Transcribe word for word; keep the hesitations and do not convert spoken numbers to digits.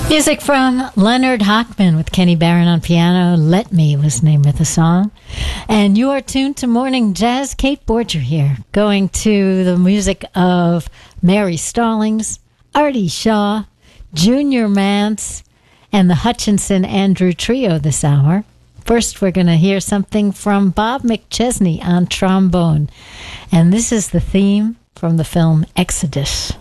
Music from Leonard Hochman with Kenny Barron on piano. Let Me was the name of the song. And you are tuned to Morning Jazz. Kate Borger here, going to the music of Mary Stallings, Artie Shaw, Junior Mance, and the Hutchinson Andrew Trio this hour. First, we're going to hear something from Bob McChesney on trombone. And this is the theme from the film Exodus.